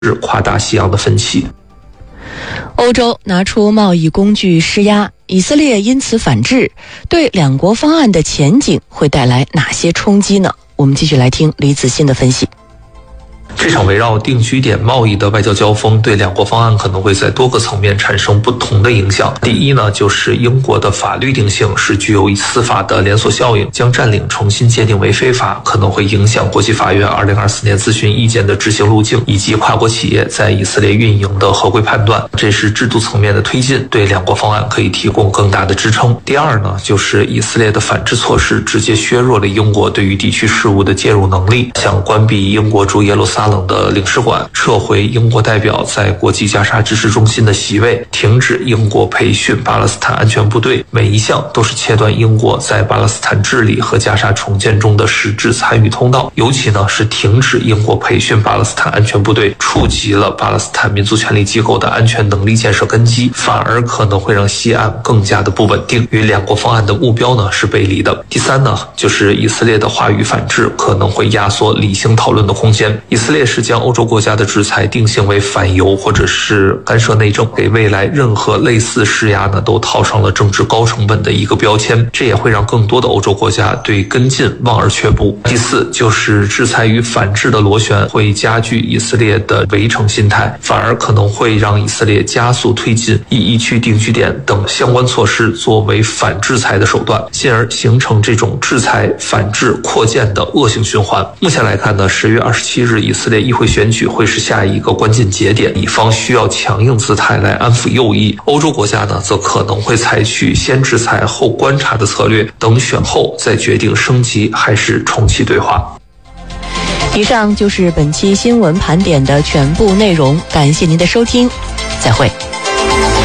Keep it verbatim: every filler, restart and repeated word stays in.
跨大西洋的分歧。 欧洲拿出贸易工具施压，以色列因此反制，对两国方案的前景会带来哪些冲击呢？我们继续来听李子欣的分析。 这场围绕定居点贸易的外交交锋，对两国方案可能会在多个层面产生不同的影响。第一呢，就是英国的法律定性是具有司法的连锁效应，将占领重新界定为非法，可能会影响国际法院二零二四年咨询意见的执行路径，以及跨国企业在以色列运营的合规判断。这是制度层面的推进，对两国方案可以提供更大的支撑。第二呢，就是以色列的反制措施直接削弱了英国对于地区事务的介入能力，像关闭英国驻耶路撒冷的领事馆，撤回英国代表在国际加沙支持中心的席位，停止英国培训巴勒斯坦安全部队，每一项都是切断英国在巴勒斯坦治理和加沙重建中的实质参与通道。尤其呢是停止英国培训巴勒斯坦安全部队，触及了巴勒斯坦民族权利机构的安全能力建设根基，反而可能会让西岸更加的不稳定，与两国方案的目标呢是背离的。第三呢，就是以色列的话语反制可能会压缩理性讨论的空间。以色列是将欧洲国家的制裁定性为反犹或者是干涉内政，给未来任何类似施压呢都套上了政治高成本的一个标签，这也会让更多的欧洲国家对跟进望而却步。第四，就是制裁与反制的螺旋会加剧以色列的围城心态，反而可能会让以色列加速推进以疫区定居点等相关措施作为反制裁的手段，进而形成这种制裁反制扩建的恶性循环。目前来看呢，十月二十七日以色列议会选举会是下一个关键节点，以方需要强硬姿态来安抚右翼，欧洲国家呢则可能会采取先制裁后观察的策略，等选后再决定升级还是重启对话。 以上就是本期新闻盘点的全部内容，感谢您的收听，再会。